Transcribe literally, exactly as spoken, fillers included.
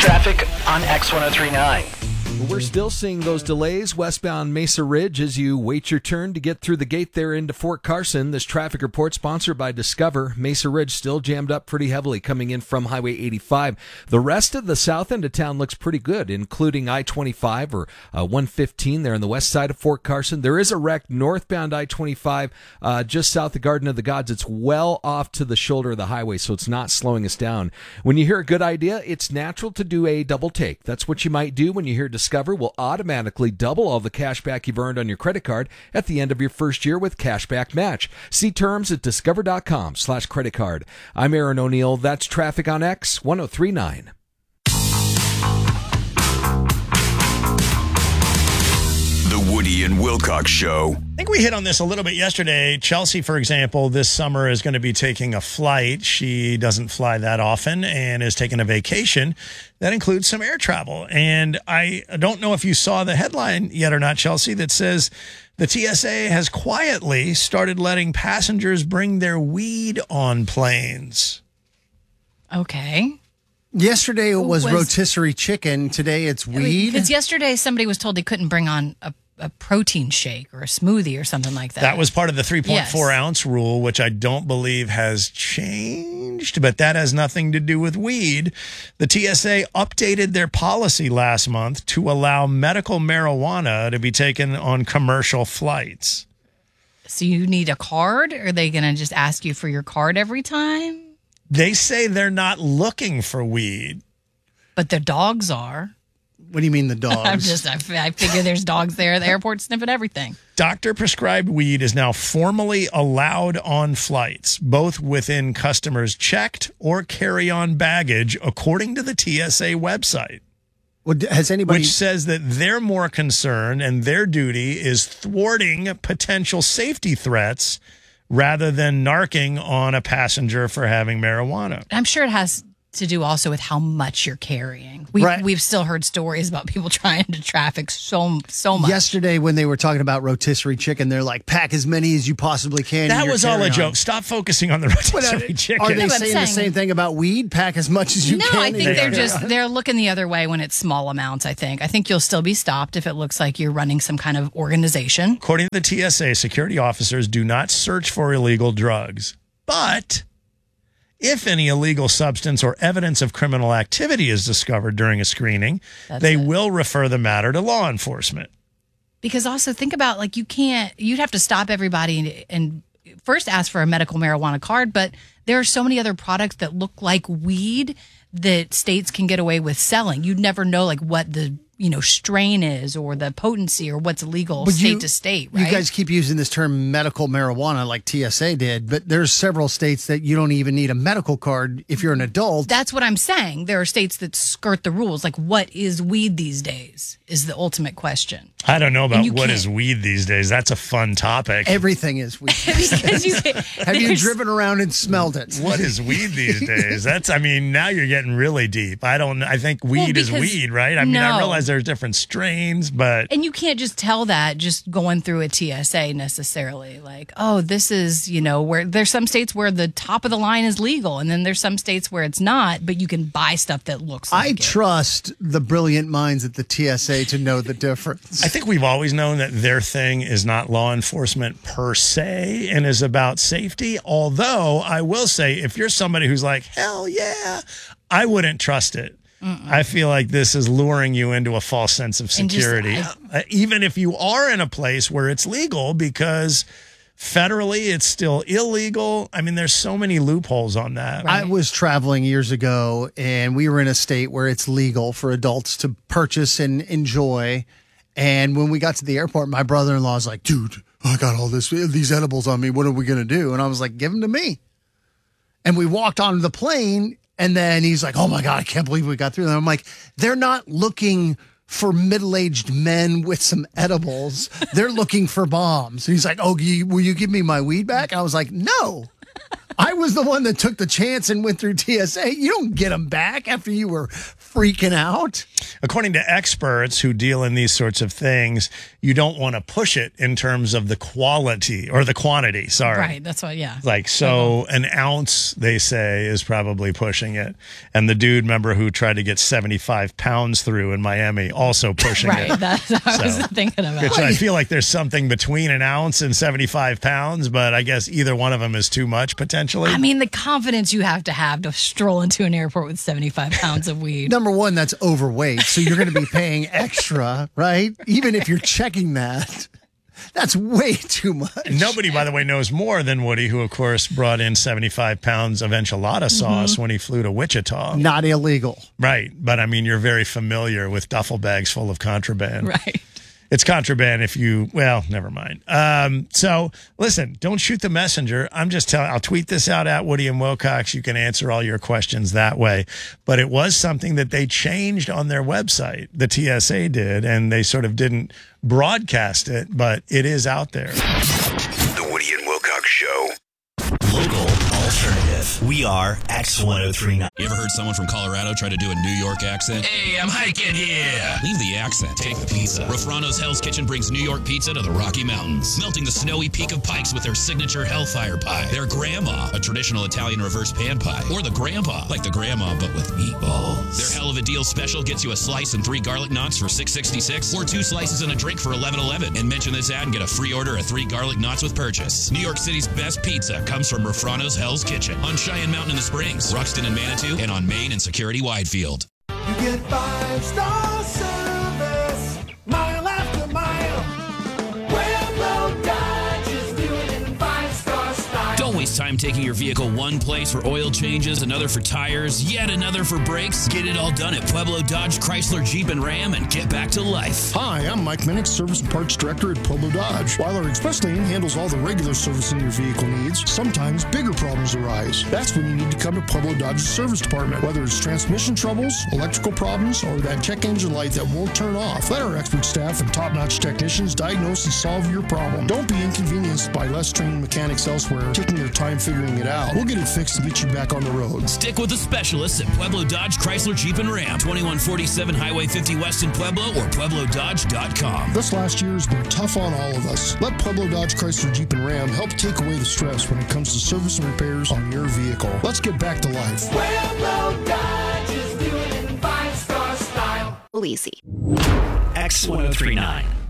Traffic on X ten thirty-nine. We're still seeing those delays westbound Mesa Ridge as you wait your turn to get through the gate there into Fort Carson. This traffic report sponsored by Discover. Mesa Ridge still jammed up pretty heavily coming in from Highway eighty-five. The rest of the south end of town looks pretty good, including I twenty-five or uh, one fifteen there on the west side of Fort Carson. There is a wreck northbound I twenty-five uh, just south of Garden of the Gods. It's well off to the shoulder of the highway, so it's not slowing us down. When you hear a good idea, it's natural to do a double take. That's what you might do when you hear Discover will automatically double all the cash back you've earned on your credit card at the end of your first year with Cashback Match. See terms at discover.com slash credit card. I'm Aaron O'Neill. That's Traffic on X ten thirty-nine. The Woody and Wilcox Show. I think we hit on this a little bit yesterday. Chelsea, for example, this summer is going to be taking a flight. She doesn't fly that often and is taking a vacation. That includes some air travel. And I don't know if you saw the headline yet or not, Chelsea, that says the T S A has quietly started letting passengers bring their weed on planes. Okay. Yesterday it was, was rotisserie chicken. Today it's weed. Because yesterday somebody was told they couldn't bring on a, a protein shake or a smoothie or something like that. That was part of the three point four Yes. ounce rule, which I don't believe has changed, but that has nothing to do with weed. The T S A updated their policy last month to allow medical marijuana to be taken on commercial flights. So you need a card? Are they going to just ask you for your card every time? They say they're not looking for weed. But their dogs are. What do you mean the dogs? I'm just, I, f- I figure there's dogs there at the airport sniffing everything. Doctor-prescribed weed is now formally allowed on flights, both within customers' checked or carry-on baggage, according to the T S A website. Well, has anybody? Which says that they're more concerned and their duty is thwarting potential safety threats rather than narking on a passenger for having marijuana. I'm sure it has to do also with how much you're carrying. We, Right. We've still heard stories about people trying to traffic so so much. Yesterday, when they were talking about rotisserie chicken, they're like, pack as many as you possibly can. in That your was all a carry-on. joke. Stop focusing on the rotisserie chicken. Are they No, but I'm saying the saying- same thing about weed? Pack as much as you no, can. I in think your they're carry-on? just they're looking the other way when it's small amounts, I think. I think you'll still be stopped if it looks like you're running some kind of organization. According to the T S A, security officers do not search for illegal drugs. But if any illegal substance or evidence of criminal activity is discovered during a screening, That's they it. will refer the matter to law enforcement. Because also think about like you can't you'd have to stop everybody and, and first ask for a medical marijuana card, but there are so many other products that look like weed that states can get away with selling. You'd never know like what the you know strain is or the potency or what's illegal But state you- to state, right? You guys keep using this term medical marijuana like T S A did, but there's several states that you don't even need a medical card if you're an adult. That's what I'm saying. There are states that skirt the rules. Like, what is weed these days is the ultimate question. I don't know about you what can't- is weed these days. That's a fun topic. Everything is weed. Because you, Have you there's- driven around and smelled it? What is weed these days? That's, I mean, now you're getting really deep. I don't, I think Well, weed is because- weed, right? I mean, I no. realize there's different strains, but And you can't just tell that just going through a T S A necessarily. Like, oh, this is, you know, where there's some states where the top of the line is legal, and then there's some states where it's not, but you can buy stuff that looks like I it. trust the brilliant minds at the T S A to know the difference. I think we've always known that their thing is not law enforcement per se and is about safety. Although I will say, if you're somebody who's like, hell yeah, I wouldn't trust it. Mm-mm. I feel like this is luring you into a false sense of security, just, uh, even if you are in a place where it's legal, because federally it's still illegal. I mean, there's so many loopholes on that. I was traveling years ago, and we were in a state where it's legal for adults to purchase and enjoy. And when we got to the airport, my brother-in-law was like, dude, I got all this these edibles on me. What are we going to do? And I was like, give them to me. And we walked onto the plane, and then he's like, oh, my God, I can't believe we got through them. I'm like, they're not looking for middle-aged men with some edibles. They're looking for bombs. And he's like, oh, you, will you give me my weed back? I was like, no. I was the one that took the chance and went through T S A. You don't get them back after you were freaking out. According to experts who deal in these sorts of things, you don't want to push it in terms of the quality or the quantity. Sorry. Right. That's what, yeah. Like, so an ounce, they say, is probably pushing it. And the dude, remember, who tried to get seventy-five pounds through in Miami, also pushing Right. it. That's what I was So, thinking about. Which I feel like there's something between an ounce and seventy-five pounds, but I guess either one of them is too much potentially. I mean, the confidence you have to have to stroll into an airport with seventy-five pounds of weed. Number one, that's overweight, so you're going to be paying extra, right? Even if you're checking that. That's way too much. Nobody, by the way, knows more than Woody, who, of course, brought in seventy-five pounds of enchilada sauce mm-hmm. when he flew to Wichita. Not illegal. Right. But, I mean, you're very familiar with duffel bags full of contraband. Right. It's contraband if you, well, never mind. Um, so, listen, don't shoot the messenger. I'm just telling, I'll tweet this out at Woody and Wilcox. You can answer all your questions that way. But it was something that they changed on their website, the T S A did, and they sort of didn't broadcast it, but it is out there. The Woody and Wilcox Show. Local alternative. We are X ten thirty-nine. You ever heard someone from Colorado try to do a New York accent? Hey, I'm hiking here. Leave the accent. Take the pizza. Rafrano's Hell's Kitchen brings New York pizza to the Rocky Mountains, melting the snowy peak of Pikes with their signature Hellfire pie, their Grandma, a traditional Italian reverse pan pie, or the Grandpa, like the Grandma but with meatballs. Their Hell of a Deal special gets you a slice and three garlic knots for six sixty-six, or two slices and a drink for eleven eleven. And mention this ad and get a free order of three garlic knots with purchase. New York City's best pizza comes from Rafrano's Hell's Kitchen on Cheyenne Mountain in the Springs, Ruxton and Manitou, and on Main and Security Widefield. You get five-star service, mile after mile. Pueblo Dodge is doing it in five-star style. Don't waste time taking your vehicle one place for oil changes, another for tires, yet another for brakes. Get it all done at Pueblo Dodge, Chrysler, Jeep, and Ram and get back to life. Hi, I'm Mike Minnick, Service and Parts Director at Pueblo Dodge. While our express lane handles all the regular servicing your vehicle needs, sometimes bigger problems arise. That's when you need to come to Pueblo Dodge's service department. Whether it's transmission troubles, electrical problems, or that check engine light that won't turn off, let our expert staff and top-notch technicians diagnose and solve your problem. Don't be inconvenienced by less trained mechanics elsewhere taking their time figuring it out. We'll get it fixed and get you back on the road. Stick with the specialists at Pueblo Dodge, Chrysler, Jeep, and Ram. twenty-one forty-seven Highway fifty West in Pueblo or Pueblo Dodge dot com. This last year has been tough on all of us. Let Pueblo Dodge, Chrysler, Jeep, and Ram help take away the stress when it comes to service and repairs on your vehicle. Let's get back to life. Pueblo Dodge is doing it in five-star style. Easy. X ten thirty-nine.